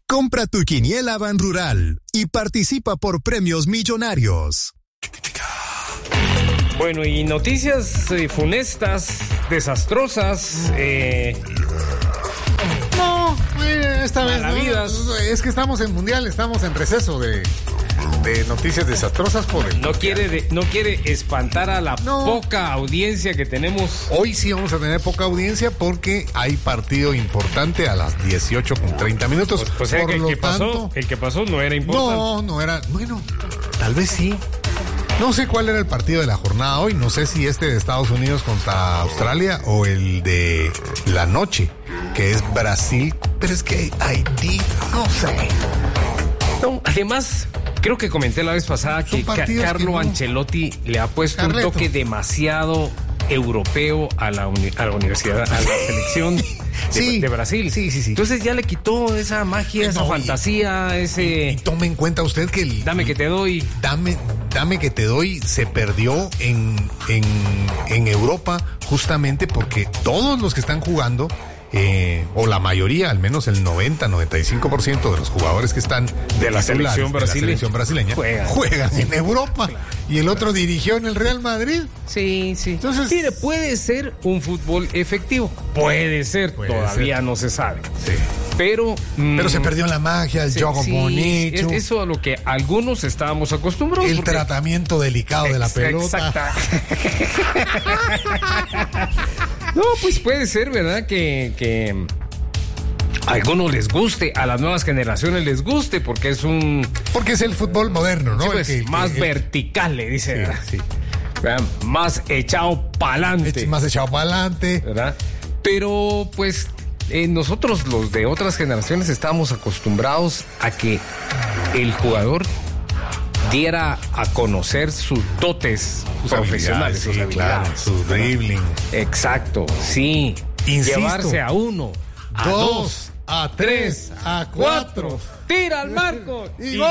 Compra tu quiniela Banrural y participa por premios millonarios. Bueno, y noticias funestas, desastrosas, No, esta vez Malavidas. es que estamos en mundial, estamos en receso de noticias desastrosas por el no quiere espantar a la No. poca audiencia que tenemos. Hoy sí vamos a tener poca audiencia porque hay partido importante a las 18:30. O sea, por que lo tanto, el que pasó no era importante. no era, bueno, tal vez sí. No sé cuál era el partido de la jornada hoy, no sé si este de Estados Unidos contra Australia o el de la noche, que es Brasil, pero es que Haití, no sé. No, además, creo que comenté la vez pasada que Carlo Ancelotti le ha puesto un toque demasiado europeo a la universidad, a la selección de Brasil. Sí. Entonces ya le quitó esa magia, esa fantasía, ese... Y tome en cuenta usted que Dame que te doy. Dame que te doy se perdió en Europa justamente porque todos los que están jugando, o la mayoría, al menos el 90-95% de los jugadores que están de la selección brasileña juegan en Europa. Claro. Y el otro dirigió en el Real Madrid. Sí. Entonces, mire, puede ser un fútbol efectivo. Puede ser, todavía no se sabe. Sí. Pero se perdió la magia, el juego bonito. Eso a lo que algunos estábamos acostumbrados. El tratamiento delicado de la pelota. No, pues puede ser, ¿verdad? Que a algunos les guste, a las nuevas generaciones les guste, porque es el fútbol moderno, ¿no? Sí, pues, más vertical, le dice. Sí. Más echado pa'lante. Más echado pa'lante. ¿Verdad? Pero, pues, nosotros, los de otras generaciones, estábamos acostumbrados a que el jugador diera a conocer sus dotes profesionales, sus habilidades, claro, su dribbling. Exacto, sí. Insisto, llevarse a 1, a 2, a 3, a 4. Tira al marco y gol.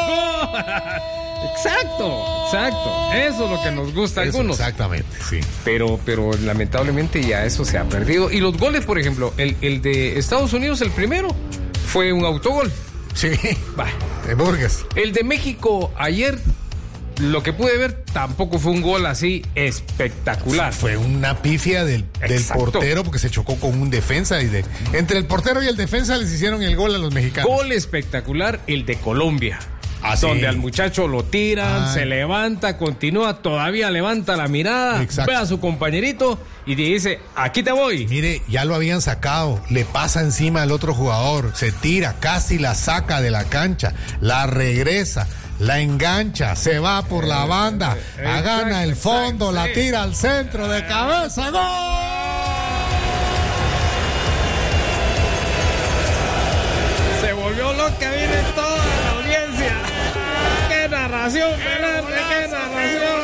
Exacto. Eso es lo que nos gusta a algunos. Exactamente, sí. Pero lamentablemente ya eso se ha perdido. Y los goles, por ejemplo, el de Estados Unidos, el primero, fue un autogol. Sí. De Burgues. El de México ayer, lo que pude ver, tampoco fue un gol así espectacular. Fue una pifia del portero porque se chocó con un defensa y entre el portero y el defensa les hicieron el gol a los mexicanos. Gol espectacular el de Colombia. Donde al muchacho lo tiran, se levanta, continúa, todavía levanta la mirada, ve a su compañerito y dice, aquí te voy. Mire, ya lo habían sacado, le pasa encima al otro jugador, se tira, casi la saca de la cancha, la regresa, la engancha, se va por la banda, gana el fondo, la tira al centro de cabeza, ¡gol! Se volvió loca, viene toda la audiencia. ¡Qué narración, Fernando! ¡Qué narración!